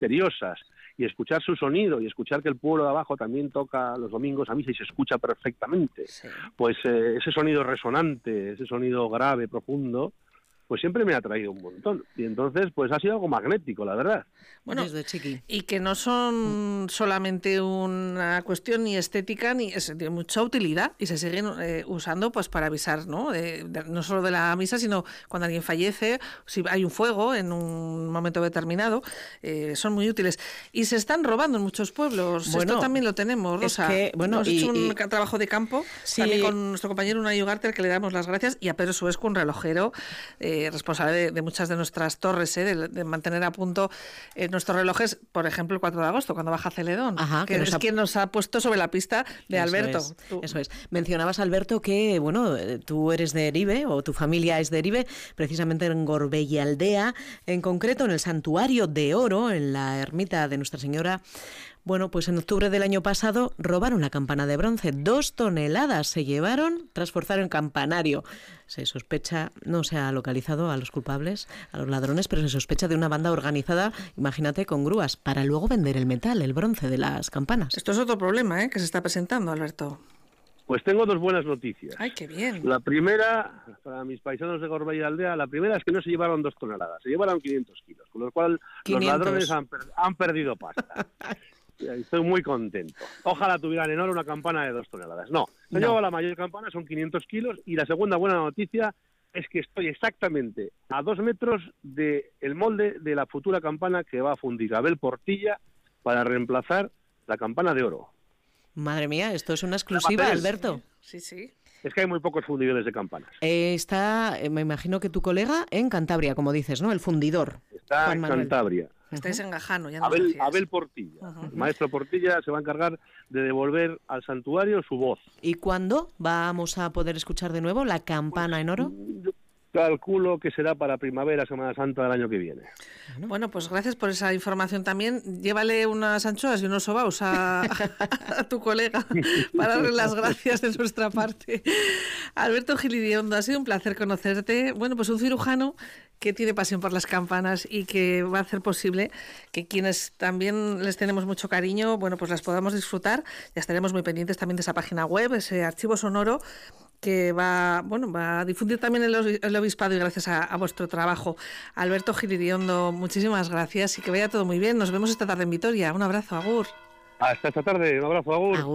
misteriosas, y escuchar su sonido, y escuchar que el pueblo de abajo también toca los domingos a misa y se escucha perfectamente, pues ese sonido resonante, ese sonido grave, profundo, pues siempre me ha atraído un montón. Y entonces, pues ha sido algo magnético, la verdad. Bueno, y que no son solamente una cuestión ni estética, ni es de mucha utilidad, y se siguen usando pues para avisar, ¿no? No solo de la misa, sino cuando alguien fallece, si hay un fuego en un momento determinado, son muy útiles. Y se están robando en muchos pueblos. Bueno, esto también lo tenemos, Rosa. Hemos hecho un trabajo de campo, también con nuestro compañero Unai Ugarte, que le damos las gracias, y a Pedro Suesco, un relojero, responsable de muchas de nuestras torres, de mantener a punto nuestros relojes, por ejemplo, el 4 de agosto, cuando baja Celedón, que es quien nos ha puesto sobre la pista de Alberto. Eso es. Mencionabas, Alberto, que bueno, tú eres de Eribe, o tu familia es de Eribe, precisamente en Gorbeialdea, en concreto en el Santuario de Oro, en la ermita de Nuestra Señora. Bueno, pues en octubre del año pasado robaron la campana de bronce. 2 toneladas se llevaron tras forzar el campanario. Se sospecha, no se ha localizado a los culpables, a los ladrones, pero se sospecha de una banda organizada, imagínate, con grúas, para luego vender el metal, el bronce de las campanas. Esto es otro problema, que se está presentando, Alberto. Pues tengo 2 buenas noticias. ¡Ay, qué bien! La primera, para mis paisanos de Gorbeialdea, la primera es que no se llevaron 2 toneladas, se llevaron 500 kilos, con lo cual 500. Los ladrones han perdido pasta. Estoy muy contento. Ojalá tuvieran en Oro una campana de 2 toneladas. No, se lleva la mayor campana, son 500 kilos, y la segunda buena noticia es que estoy exactamente a 2 metros del molde de la futura campana que va a fundir Abel Portilla para reemplazar la campana de oro. Madre mía, esto es una exclusiva, Alberto. Sí. Es que hay muy pocos fundidores de campanas. Está, me imagino que tu colega en Cantabria, como dices, ¿no? El fundidor. Está en Cantabria. Estáis en Gajano, ya Abel Portilla. El maestro Portilla se va a encargar de devolver al santuario su voz. ¿Y cuándo vamos a poder escuchar de nuevo la campana en oro? Yo calculo que será para primavera, Semana Santa del año que viene. Bueno, pues gracias por esa información también. Llévale unas anchoas y unos sobaos a tu colega para darle las gracias de nuestra parte. Alberto Gilidiondo, ha sido un placer conocerte. Bueno, pues un cirujano que tiene pasión por las campanas y que va a hacer posible que quienes también les tenemos mucho cariño, bueno, pues las podamos disfrutar. Ya estaremos muy pendientes también de esa página web, ese archivo sonoro que va a difundir también el obispado, y gracias a vuestro trabajo. Alberto Gilidiondo, muchísimas gracias y que vaya todo muy bien. Nos vemos esta tarde en Vitoria. Un abrazo, agur. Hasta esta tarde, un abrazo, agur.